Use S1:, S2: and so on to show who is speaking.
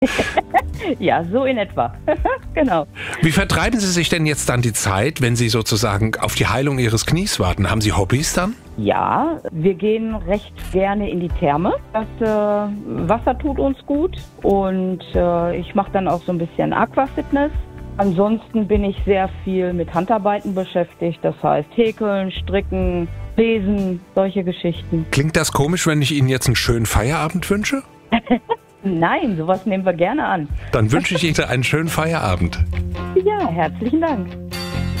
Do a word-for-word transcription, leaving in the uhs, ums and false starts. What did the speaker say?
S1: Ja, so in etwa. Genau.
S2: Wie vertreiben Sie sich denn jetzt dann die Zeit, wenn Sie sozusagen auf die Heilung Ihres Knies warten? Haben Sie Hobbys dann?
S1: Ja, wir gehen recht gerne in die Therme. Das äh, Wasser tut uns gut und äh, ich mache dann auch so ein bisschen Aquafitness. Ansonsten bin ich sehr viel mit Handarbeiten beschäftigt, das heißt häkeln, stricken, lesen, solche Geschichten.
S2: Klingt das komisch, wenn ich Ihnen jetzt einen schönen Feierabend wünsche?
S1: Nein, sowas nehmen wir gerne an.
S2: Dann wünsche ich Ihnen einen schönen Feierabend.
S1: Ja, herzlichen Dank.